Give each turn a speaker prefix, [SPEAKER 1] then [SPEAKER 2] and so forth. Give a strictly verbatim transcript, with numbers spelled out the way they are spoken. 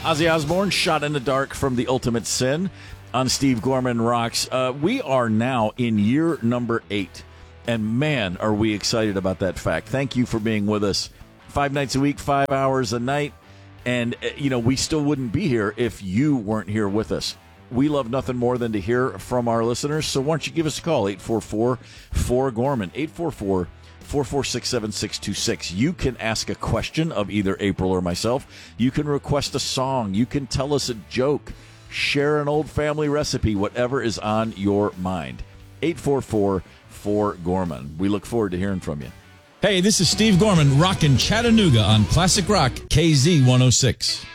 [SPEAKER 1] Ozzy Osbourne, Shot in the Dark from The Ultimate Sin on Steve Gorman Rocks. Uh, we are now in year number eight, and man, are we excited about that fact. Thank you for being with us five nights a week, five hours a night, and, uh, you know, we still wouldn't be here if you weren't here with us. We love nothing more than to hear from our listeners, so why don't you give us a call, eight four four, four Gorman, eight four four, four four six, seven six two six. You can ask a question of either April or myself. You can request a song. You can tell us a joke. Share an old family recipe, whatever is on your mind. eight four four, four Gorman. We look forward to hearing from you.
[SPEAKER 2] Hey, this is Steve Gorman, rockin' Chattanooga on Classic Rock K Z one oh six.